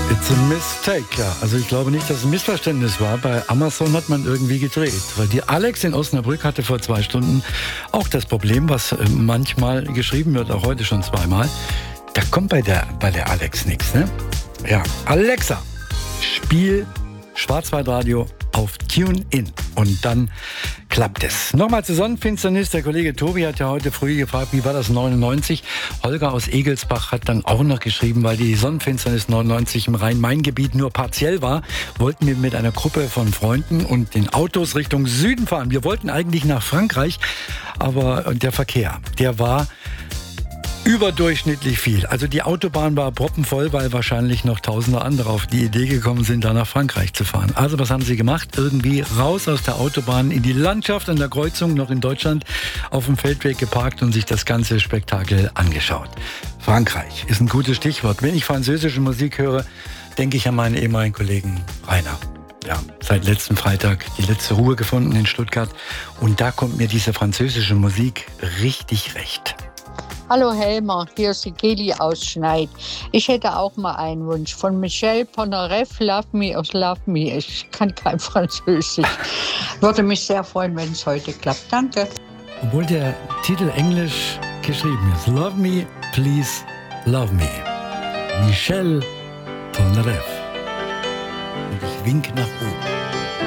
It's a mistake, ja. Also ich glaube nicht, dass es ein Missverständnis war. Bei Amazon hat man irgendwie gedreht. Weil die Alex in Osnabrück hatte vor 2 Stunden auch das Problem, was manchmal geschrieben wird, auch heute schon zweimal. Da kommt bei der Alex nichts, ne? Ja, Alexa, spiel Schwarzwaldradio auf TuneIn. Und dann klappt es. Nochmal zur Sonnenfinsternis. Der Kollege Tobi hat ja heute früh gefragt, wie war das 99? Holger aus Egelsbach hat dann auch noch geschrieben, weil die Sonnenfinsternis 99 im Rhein-Main-Gebiet nur partiell war, wollten wir mit einer Gruppe von Freunden und den Autos Richtung Süden fahren. Wir wollten eigentlich nach Frankreich, aber der Verkehr, der war überdurchschnittlich viel. Also die Autobahn war proppenvoll, weil wahrscheinlich noch tausende andere auf die Idee gekommen sind, da nach Frankreich zu fahren. Also was haben sie gemacht? Irgendwie raus aus der Autobahn in die Landschaft an der Kreuzung, noch in Deutschland, auf dem Feldweg geparkt und sich das ganze Spektakel angeschaut. Frankreich ist ein gutes Stichwort. Wenn ich französische Musik höre, denke ich an meinen ehemaligen Kollegen Rainer. Ja, seit letzten Freitag die letzte Ruhe gefunden in Stuttgart. Und da kommt mir diese französische Musik richtig recht. Hallo Helmer, hier ist die Kelly aus Schneid. Ich hätte auch mal einen Wunsch von Michel Polnareff, Love Me or Love Me. Ich kann kein Französisch. Würde mich sehr freuen, wenn es heute klappt. Danke. Obwohl der Titel englisch geschrieben ist. Love Me, Please Love Me. Michel Polnareff. Und ich wink nach oben.